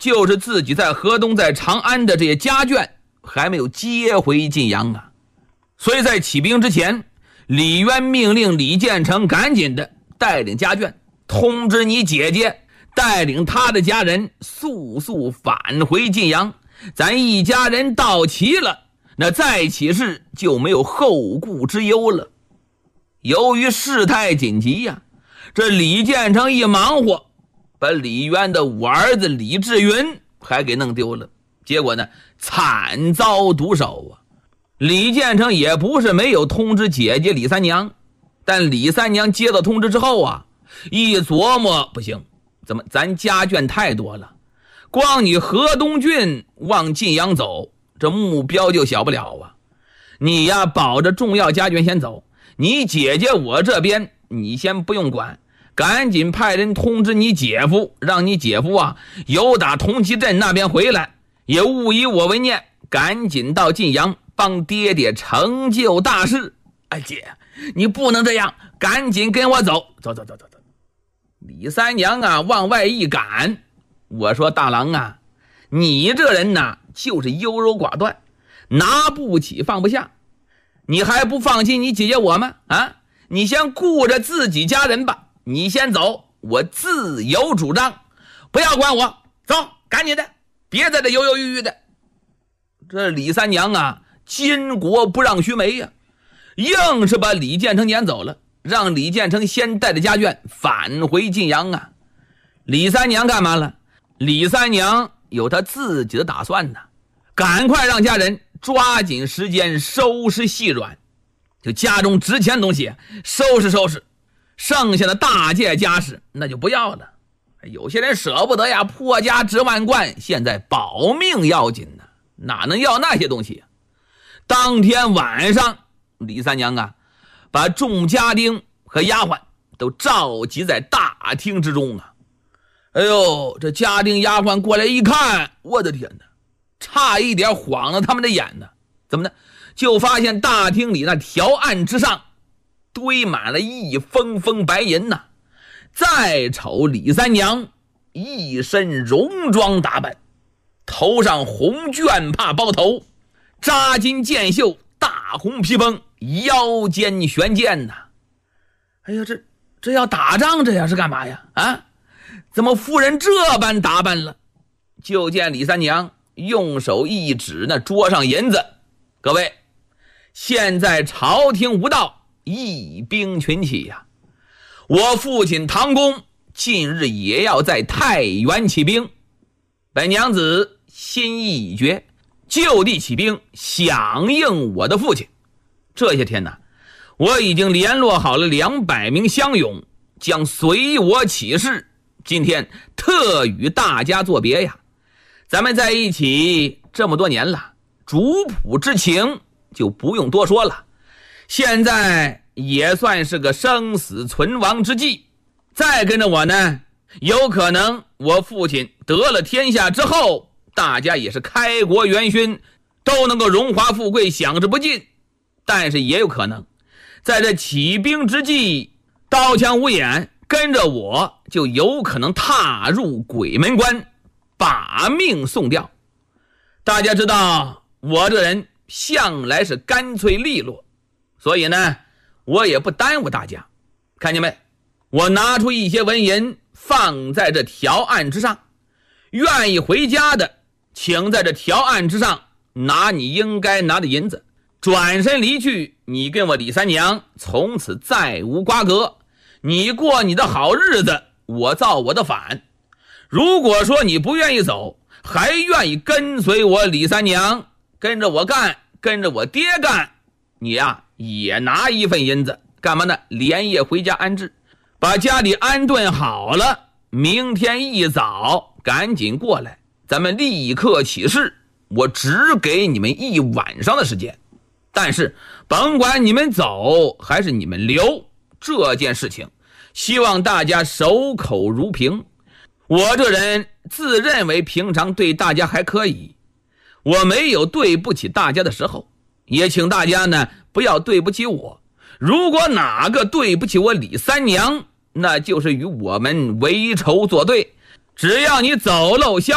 就是自己在河东在长安的这些家眷还没有接回晋阳啊。所以在起兵之前，李渊命令李建成赶紧的带领家眷通知你姐姐，带领他的家人速速返回晋阳，咱一家人到齐了，那再起事就没有后顾之忧了。由于事态紧急呀，这李建成一忙活，把李渊的五儿子李志云还给弄丢了，结果呢惨遭毒手啊。李建成也不是没有通知姐姐李三娘，但李三娘接到通知之后啊，一琢磨不行，怎么咱家眷太多了，光你河东郡往晋阳走，这目标就小不了啊。你呀保着重要家眷先走，你姐姐我这边你先不用管，赶紧派人通知你姐夫，让你姐夫啊由打同齐镇那边回来，也勿以我为念，赶紧到晋阳帮爹爹成就大事。哎姐，你不能这样，赶紧跟我走，走。李三娘啊往外一赶，我说大郎啊，你这人呐就是优柔寡断，拿不起放不下，你还不放心你姐姐我吗？啊，你先顾着自己家人吧，你先走，我自有主张，不要管我，走，赶紧的，别在这犹犹豫豫的。这李三娘啊巾帼不让须眉呀，硬是把李建成撵走了，让李建成先带着家眷返回晋阳啊。李三娘干嘛了？李三娘有她自己的打算呢，赶快让家人抓紧时间收拾细软，就家中值钱东西收拾收拾，剩下的大件家事那就不要了。有些人舍不得呀，破家值万贯，现在保命要紧呢，哪能要那些东西啊？当天晚上，李三娘啊把众家丁和丫鬟都召集在大厅之中啊。哎呦，这家丁丫鬟过来一看，我的天哪，差一点晃了他们的眼呢。怎么呢？就发现大厅里那条案之上堆满了一封封白银呐。再瞅李三娘一身戎装打扮，头上红绢帕包头，扎金箭袖，大红披风，腰间悬剑呐。哎呀，这要打仗，这要是干嘛呀？啊，怎么夫人这般打扮了？就见李三娘用手一指那桌上银子，各位，现在朝廷无道，义兵群起呀。我父亲唐公近日也要在太原起兵，本娘子心意已决，就地起兵响应我的父亲。这些天呢，我已经联络好了200名乡勇，将随我起事。今天特与大家作别呀，咱们在一起这么多年了，主仆之情就不用多说了，现在也算是个生死存亡之际。再跟着我呢，有可能我父亲得了天下之后，大家也是开国元勋，都能够荣华富贵享之不尽。但是也有可能在这起兵之际刀枪无眼，跟着我就有可能踏入鬼门关，把命送掉。大家知道我这人向来是干脆利落，所以呢我也不耽误大家。看见没，我拿出一些纹银放在这条案之上，愿意回家的请在这条案之上拿你应该拿的银子，转身离去，你跟我李三娘从此再无瓜葛，你过你的好日子，我造我的反。如果说你不愿意走，还愿意跟随我李三娘，跟着我干，跟着我爹干，你呀也拿一份银子，干嘛呢？连夜回家安置，把家里安顿好了，明天一早赶紧过来，咱们立刻起事。我只给你们1晚上的时间，但是甭管你们走还是你们留，这件事情希望大家守口如瓶。我这人自认为平常对大家还可以，我没有对不起大家的时候，也请大家呢不要对不起我。如果哪个对不起我李三娘，那就是与我们为仇作对。只要你走漏